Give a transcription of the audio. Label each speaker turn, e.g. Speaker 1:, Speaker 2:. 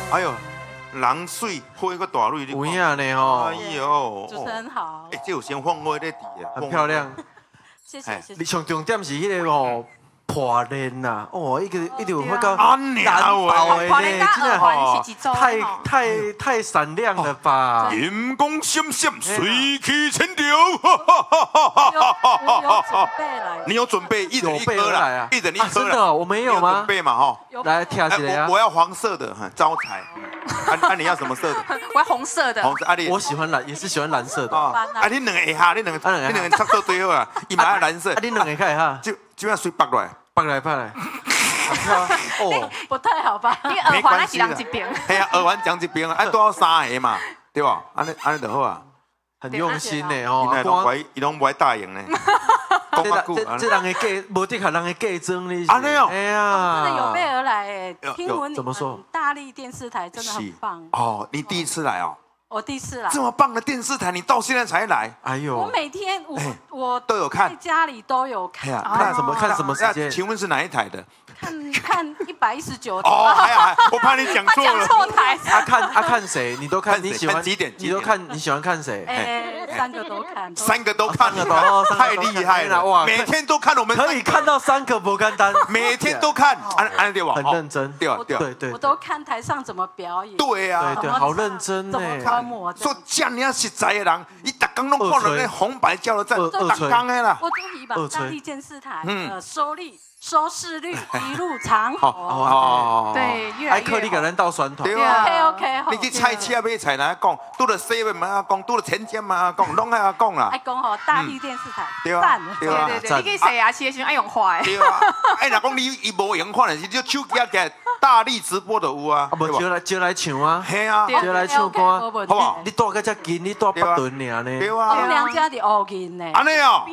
Speaker 1: 哎呦，人水花个大蕊，
Speaker 2: 有影呢吼，
Speaker 1: 哎呦，
Speaker 3: 主持人好，
Speaker 1: 哎，这有先放花在底啊，
Speaker 2: 很漂亮。
Speaker 3: 谢谢谢谢。
Speaker 2: 你上重点是迄个吼破链呐，哦，一直有那个
Speaker 1: 安尼啊喂，
Speaker 3: 破
Speaker 2: 真
Speaker 3: 链跟耳环是一组
Speaker 2: 太闪亮了吧？
Speaker 1: 银光闪闪，水气千条。
Speaker 3: 有准备来，
Speaker 1: 你有准备一人一颗
Speaker 2: 来啊？
Speaker 1: 一人一颗
Speaker 2: 真的，我没有吗？
Speaker 1: 准备嘛哈，
Speaker 2: 来跳起来啊！
Speaker 1: 我要黄色的招财。啊，你要什么色的？
Speaker 3: 我要红色的。
Speaker 1: 红色啊，你
Speaker 2: 我喜欢蓝，也是喜欢蓝色的。
Speaker 1: 啊，你两个下，你两个差不多对好啊，伊嘛爱蓝色。
Speaker 2: 啊，你两个看哈，
Speaker 1: 就要水拔落来，
Speaker 2: 拔来。哦，
Speaker 3: 不太好吧？
Speaker 4: 你耳环那是人一边。
Speaker 1: 系啊，耳环讲一边啊，按多少三个嘛，对吧？安尼就好啊。
Speaker 2: 很用心呢哦。
Speaker 1: 伊拢不爱大赢呢。
Speaker 2: 这人的嫁无得看人的嫁妆呢。
Speaker 1: 安尼哦。
Speaker 2: 哎呀，
Speaker 3: 真的有备而来哎，听闻
Speaker 2: 怎么说？
Speaker 3: 大力电视台真的很棒
Speaker 1: 哦。你第一次来哦？
Speaker 3: 我第一次来。
Speaker 1: 这么棒的电视台，你到现在才来？
Speaker 2: 哎呦，
Speaker 3: 我每天我
Speaker 1: 都有看，
Speaker 3: 在家里都有看。
Speaker 2: 看什么时间？
Speaker 1: 请问是哪一台的？
Speaker 3: 看119。
Speaker 1: 哦，还我怕你讲错了。
Speaker 3: 讲错台。
Speaker 2: 看谁？你都看？你喜欢
Speaker 1: 几点？
Speaker 2: 你都看？你喜欢看谁？
Speaker 3: 三个都看。
Speaker 1: 三个都看了，太厉害了哇！每天都看我们
Speaker 2: 可以看到3个不干单，
Speaker 1: 每天都看，安对吧？
Speaker 2: 很认真，
Speaker 1: 对。
Speaker 3: 我都看台上怎么表演。
Speaker 1: 对啊，
Speaker 2: 对，好认真呢。
Speaker 1: 说这样实在的人，伊逐工拢看到那红白加油站，逐工的啦。
Speaker 3: 我注意吧，大力电视台收视率一路长
Speaker 1: 哦，
Speaker 4: 对，越来越好。
Speaker 2: 克你给咱到宣传。
Speaker 1: 对啊
Speaker 3: ，OK，
Speaker 1: 你去菜市买菜哪讲？拄了7嘛讲，拄了全家嘛讲，拢爱讲啦。
Speaker 3: 爱讲吼，大力电视台
Speaker 1: 赞，
Speaker 4: 对，你去洗牙齿的时候爱用花的。
Speaker 1: 对啊，哎，若讲你无用看的是，就手机起大力直播就有啊。
Speaker 2: 无招来唱啊，
Speaker 1: 系啊，
Speaker 2: 招来唱歌，好不好？你带个只近，你带北屯尔呢？
Speaker 1: 对啊，
Speaker 3: 我们两家的乌金呢。
Speaker 1: 安尼哦。